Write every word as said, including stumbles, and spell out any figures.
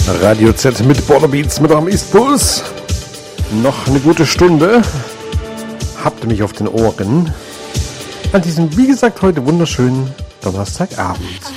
Radio Z mit Borderbeats mit eurem Eastpuls. Noch eine gute Stunde. Habt ihr mich auf den Ohren? An diesem, wie gesagt, heute wunderschönen Donnerstagabend.